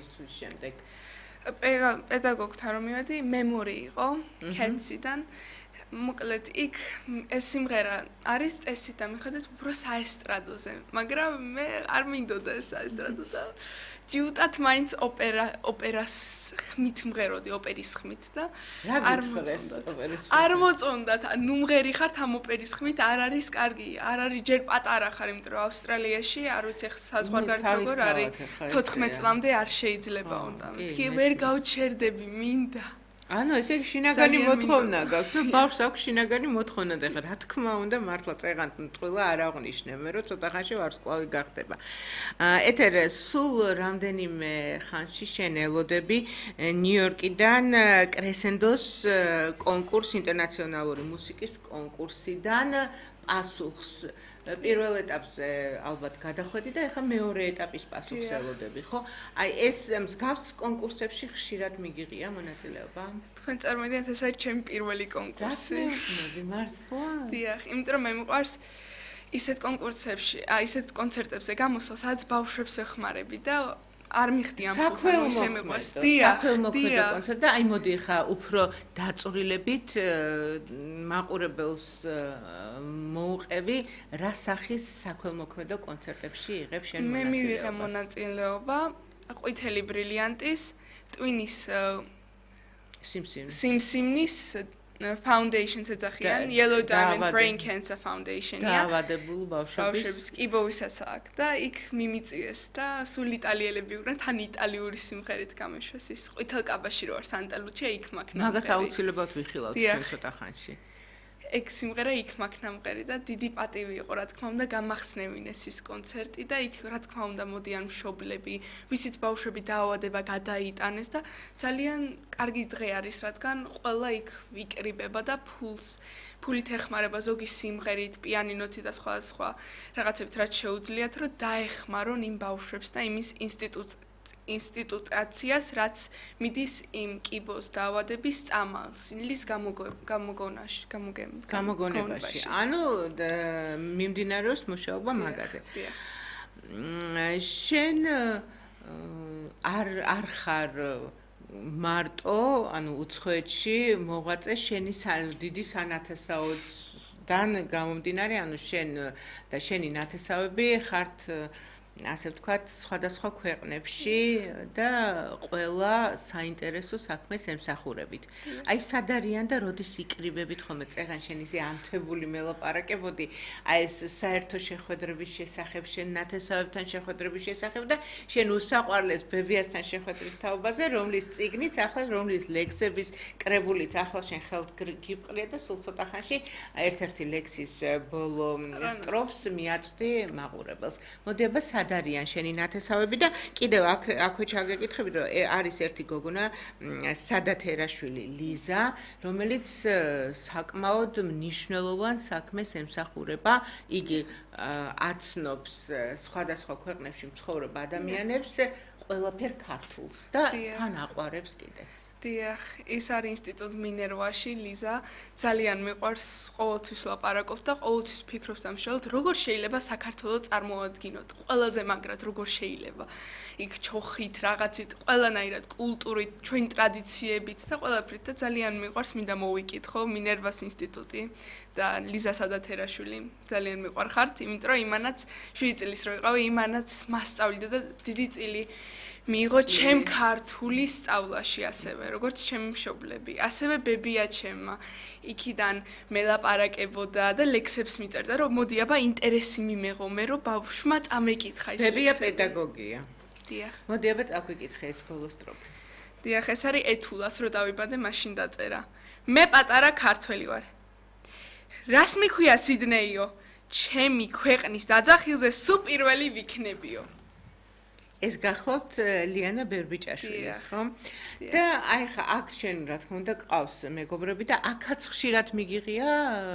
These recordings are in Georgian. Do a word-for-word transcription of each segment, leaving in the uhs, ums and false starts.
მისვლის შემდეგ? პედაგოგთან რომ მივედი, მემორი იყო ქეთსიდან. მოკლედ იქ ეს სიმღერა არის წესით და მიხედვით უფრო საესტრადოზე, მაგრამ მე არ მინდოდა ეს საესტრადო და ჯიუტად მაინც ოპერა ოპერას ხმით მღეროდი, ოპერის ხმით და არ მოწონდათ. არ მოწონდათ, ნუმღერი ხართ ამ ოპერის ხმით არ არის კარგი, არ არის ჯერ პატარა ხარ, იმიტომ რომ ავსტრალიაში არ ვიცი ხ საზღვარგარეთ როგორ არის თოთხმეტ წლამდე არ შეიძლება უნდა. მეთქი ვერ გავჩერდები, მინდა. ანუ ესე იგი შინაგანი მოთხოვნა გაქვს, ნუ ბავშვს აქვს შინაგანი მოთხოვნა და ხა რა თქმა უნდა მართლა წეღანთ მტყვილა არ აღნიშნე მე რომ ცოტა ხანში ვარსკვლავი გახდება. ეთერ სულ რამდენიმე ხანში შენ ელოდები ნიუ-იორკიდან კრესენდოს კონკურს ინტერნაციონალური მუსიკის კონკურსიდან პასუხს პირველ ეტაპზე ალბათ გადახვედი და ეხლა მეორე ეტაპის პასუხს ელოდები, ხო? აი ეს მსგავს კონკურსებში ხშირად მიგიღია მონაწილეობა? თქვენ წარმოიდგინეთ, ეს არის ჩემი პირველი კონკურსი. მართლა? დიახ, იმიტომ რომ მე მიყვარს ისეთ კონკურსებში, აი ისეთ კონცერტებზე გამოსვლა, სადაც ბავშვებს ვეხმარები და არ მიხდი ამ ფულს მიყვარს. დიახ, დიახ. კონცერტი და აი მოდი ხა უფრო დაწვრილებით მაყურებელს მოუყევი, რა სახის საქველმოქმედო კონცერტებში იღებ შენ მონაწილეობას? მე მივიღე მონაწილეობა ყვითელი ბრილიანტის, ტვინის სიმსიმნის Foundations ეძახიან, Yellow Diamond Brain Cancer Foundation-ია. დაავადებულ ბავშვების კიბოვისაც აქვს და იქ მიმიწვიეს და სულ იტალიელები უყრენ, თან იტალიური სიმღერით გამოშვეს ის. ყვითელ კაბაში რო არ სანტა-ლუჩია იქ მაქვს ნამღერი. მაგას აუცილებლად ვიხილავთ ჩვენ ცოტა ხანში. ეგ სიმღერა იქ მაქვს ნამღერი და დიდი პატივი იყო, რა თქმა უნდა, გამახსნევინეს ის კონცერტი და იქ რა თქმა უნდა მოდიან მშობლები, ვისიც ბავშვები დაავადება გადაიტანეს და ძალიან კარგი დღე არის, რადგან ყველა იქ ვიკრიბება და ფულს ფულით ეხმარება ზოგი სიმღერით, პიანინოთი და სხვა სხვა რაღაცებით, რაც შეუძლიათ, რომ დაეხმარონ იმ ბავშვებს და იმის ინსტიტუტ ინსტიტუტაციას, რაც მიდის იმ კიბოს დაავადების წამალს, ლის გამოგონაში, გამოგონებაში. ანუ მიმდინარეობს მუშაობა მაგაზე. შენ არ არ ხარ მარტო, ანუ უცხოეთში მოღვაწე შენი დიდი სანათესაოდან გამომდინარე, ანუ შენ და შენი ნათესავები ხართ ასე ვთქვათ, სხვადასხვა ქვეყნებში და ყველა საინტერესო საქმეს ემსახურებით. აი სად არიან და როდის იკრიბებით ხოლმე წეღან შენ ისე ანთებული მელაპარაკებოდი, აი ეს საერთო შეხვედრების შესახებ, შენ ნათესავებთან შეხვედრების შესახებ და შენ უსაყვარლეს ბებიასთან შეხვედრის თაობაზე, რომლის წიგნიც ახლა რომლის ლექსების კრებულიც ახლა შენ ხელთ გიპყრია და სულ ცოტა ხანში ერთ-ერთი ლექსის ბოლო სტროფს მიაწვდი მაყურებელს. მოდი აბა არიან შენი ნათესავები და კიდევ აქ აქვე ჩაგეკითხები რომ არის ერთი გოგონა სადათერაშვილი ლიზა რომელიც საკმაოდ მნიშვნელოვან საქმეს ემსახურება იგი აცნობს სხვადასხვა ქვეყნებში მცხოვრებ ადამიანებს ყველაფერ ქართულს და თან აყვარებს კიდეც. დიახ, ის არის ინსტიტუტ მინერვაში ლიზა, ძალიან მიყვარს ყოველთვის ლაპარაკობს და ყოველთვის ფიქრობს ამშალოთ, როგორ შეიძლება საქართველოს წარმოადგინოთ, ყველაზე მაგრად როგორ შეიძლება. იქ ჩოხით, რაღაცით, ყველანაირად კულტურით, ჩვენი ტრადიციებით და ყველაფრით და ძალიან მიყვარს, მინდა მოვიკითხო მინერვას ინსტიტუტი და ლიზა სადათერაშვილი ძალიან მიყვარხართ, იმიტომ რომ იმანაც შვიდი წლის რო იყავი, იმანაც მასწავლიდა და დიდი წილი მიიღო ჩემ ქართული სწავლაში ასევე, როგორც ჩემი მშობლები, ასევე ბებია ჩემმა. იქიდან მელაპარაკებოდა და ლექსებს მიწერდა, რომ მოდი აბა ინტერესი მიმეღო მე, რომ ბავშვმა წამეკითხა ის. ბებია პედაგოგია. დიახ. მოდი აბა წაგვიკითხე ეს ბოლო სტროფი. დიახ, ეს არის ეთულას, რო დავიბადე, მაშინ დაწერა. მე პატარა ქართველი ვარ. რას მიქვია სიდნეიო? ჩემი ქვეყნის დაძახილზე სულ პირველი ვიქნებიო. ეს გახლავთ ლიანა ბერბიჭაშვილის, ხო? და აი ხა აქ შენ რა თქმა უნდა ყავს მეგობრები და აქაც ხშირად მიგიღია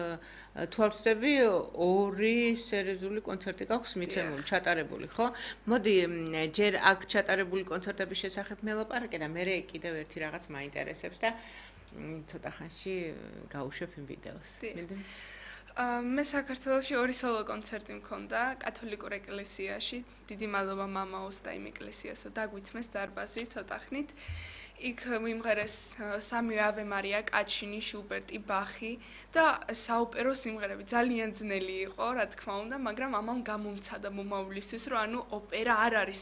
თუ არ ვცდები ორი სერიოზული კონცერტი გაქვს მიცემული, ჩატარებული, ხო? მოდი ჯერ აქ ჩატარებული კონცერტების შესახებ მელაპარაკე და მე კიდევ ერთი რაღაც მაინტერესებს და ცოტა ხანში გავუშვებ იმ ვიდეოს. მე საქართველოში ორი სოლო კონცერტი მქონდა კათოლიკურ ეკლესიაში. დიდი მადლობა მამაოს და იმ ეკლესიასო დაგვითმეს დარბაზი ცოტა ხნით. იქ მიმღერეს სამი ave maria, კაჩინი, შუბერტი, ბახი და საოპერო სიმღერები. ძალიან ძნელი იყო, რა თქმა უნდა, მაგრამ ამამ გამომცადა მომავლისთვის, რომ ანუ ოპერა არ არის